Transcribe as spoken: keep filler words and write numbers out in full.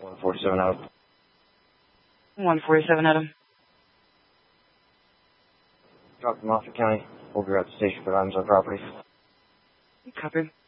one forty-seven Adam. one forty-seven Adam. Drop them off at county. We'll be at the station for items on property. Copy.